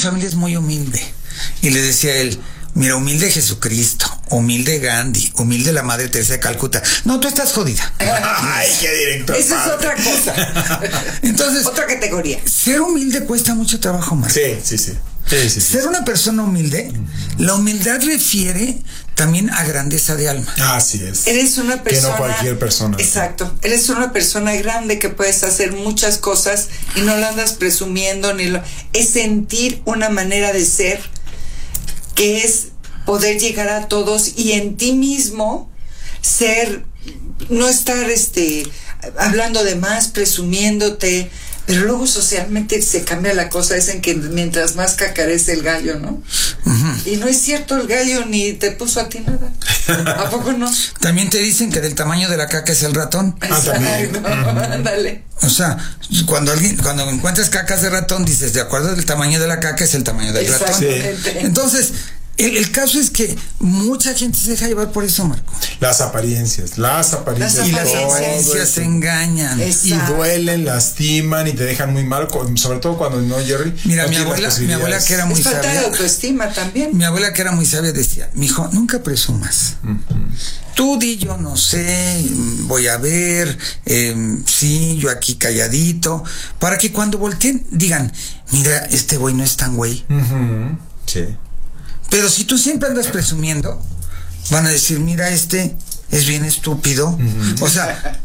familia es muy humilde. Y le decía él, mira, humilde Jesucristo, humilde Gandhi, humilde la Madre Teresa de Calcuta. No, tú estás jodida. Ay, qué directo. Esa es otra cosa. Entonces, otra categoría. Ser humilde cuesta mucho trabajo, Marco. Sí. Ser una persona humilde, la humildad refiere también a grandeza de alma. Así es. Eres una persona. Que no cualquier persona. Exacto. Eres una persona grande que puedes hacer muchas cosas y no la andas presumiendo es sentir una manera de ser que es poder llegar a todos y en ti mismo ser, no estar hablando de más, presumiéndote. Pero luego socialmente se cambia la cosa, es en que mientras más cacarece el gallo, ¿no? Uh-huh. Y no es cierto, el gallo ni te puso a ti nada. ¿A poco no? También te dicen que del tamaño de la caca es el ratón. Exacto, ándale. O sea, cuando encuentras cacas de ratón, dices, de acuerdo al tamaño de la caca es el tamaño del ratón. Sí. Entonces, el caso es que mucha gente se deja llevar por eso, Marco. Las apariencias. Y las apariencias se engañan. Y duelen, lastiman y te dejan muy mal, sobre todo cuando no, Jerry. Mira, mi abuela que era muy sabia. Es falta de autoestima también. Mi abuela que era muy sabia decía, mijo, nunca presumas. Uh-huh. Tú di, yo no sé, voy a ver, sí, yo aquí calladito, para que cuando volteen digan, mira, este güey no es tan güey. Uh-huh. Sí. Pero si tú siempre andas presumiendo, van a decir, mira, este es bien estúpido. Uh-huh. O sea,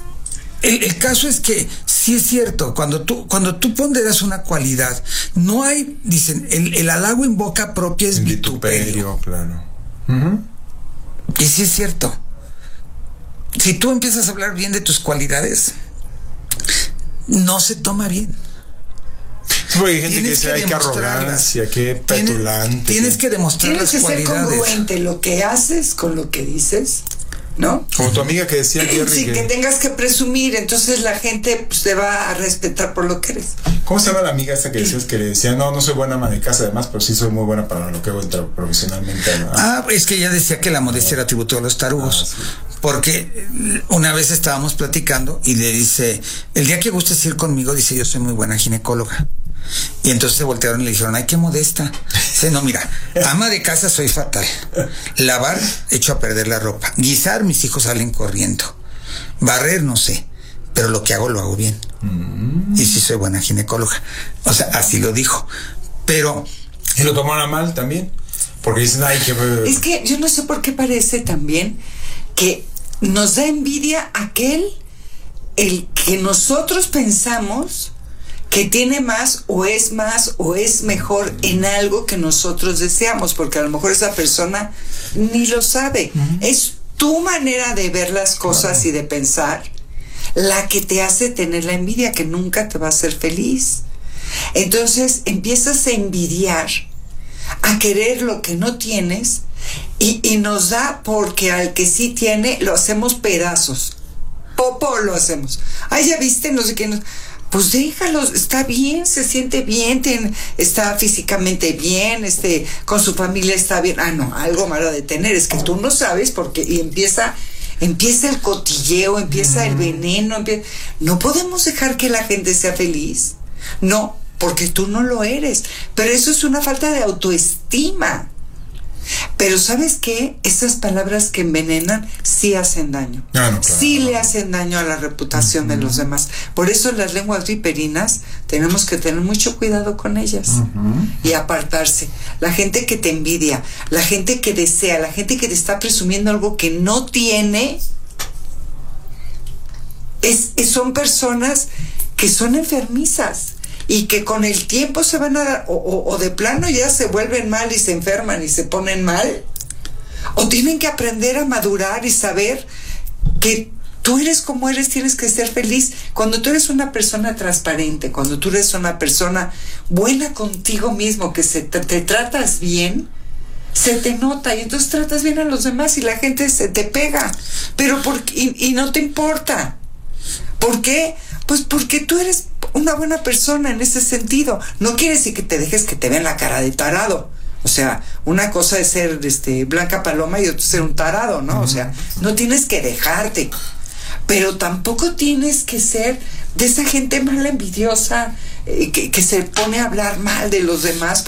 el caso es que sí es cierto, cuando tú ponderas una cualidad, no hay, dicen, el halago en boca propia es vituperio. Claro. Uh-huh. Y sí es cierto. Si tú empiezas a hablar bien de tus cualidades, no se toma bien. Porque hay gente que dice, ay, qué arrogancia, qué petulante. Tienes que demostrar las cualidades. Tienes que ser congruente lo que haces con lo que dices, ¿no? Como tu amiga que decía, Jerry. Sí, que tengas que presumir, entonces la gente pues, te va a respetar por lo que eres. ¿Cómo se llama la amiga esta que decías que le decía, no soy buena ama de casa además, pero sí soy muy buena para lo que hago profesionalmente, ¿no? Es que ella decía que la modestia era atributo de los tarugos. Sí. Porque una vez estábamos platicando y le dice, el día que gustes ir conmigo, dice, yo soy muy buena ginecóloga. Y entonces se voltearon y le dijeron, ay, qué modesta. Dice, no, mira, ama de casa soy fatal. Lavar, echo a perder la ropa. Guisar, mis hijos salen corriendo. Barrer, no sé, pero lo que hago lo hago bien. Y sí soy buena ginecóloga. O sea, así lo dijo. Pero... ¿Y lo tomaron mal también? Porque dicen, ay, que... Es que yo no sé por qué parece también que nos da envidia el que nosotros pensamos que tiene más o es mejor en algo que nosotros deseamos, porque a lo mejor esa persona ni lo sabe. Uh-huh. Es tu manera de ver las cosas y de pensar la que te hace tener la envidia, que nunca te va a hacer feliz. Entonces empiezas a envidiar, a querer lo que no tienes y nos da porque al que sí tiene lo hacemos pedazos. Popo lo hacemos. Ay, ya viste, no sé qué. Pues déjalo, está bien, se siente bien, está físicamente bien, con su familia está bien. Ah, no, algo malo de tener, es que tú no sabes porque y empieza el cotilleo, empieza el veneno, no podemos dejar que la gente sea feliz. No, porque tú no lo eres. Pero eso es una falta de autoestima. Pero ¿sabes qué? Esas palabras que envenenan sí hacen daño. Claro. Sí le hacen daño a la reputación de los demás. Por eso las lenguas viperinas tenemos que tener mucho cuidado con ellas y apartarse. La gente que te envidia, la gente que desea, la gente que te está presumiendo algo que no tiene, son personas que son enfermizas. Y que con el tiempo se van a dar, o de plano ya se vuelven mal y se enferman y se ponen mal, o tienen que aprender a madurar y saber que tú eres como eres, tienes que ser feliz. Cuando tú eres una persona transparente, cuando tú eres una persona buena contigo mismo, que te tratas bien, se te nota y entonces tratas bien a los demás y la gente se te pega, pero y no te importa. ¿Por qué? Pues porque tú eres una buena persona en ese sentido. No quiere decir que te dejes que te vean la cara de tarado. O sea, una cosa es ser Blanca Paloma y otra ser un tarado, ¿no? O sea, no tienes que dejarte. Pero tampoco tienes que ser de esa gente mala, envidiosa, que se pone a hablar mal de los demás.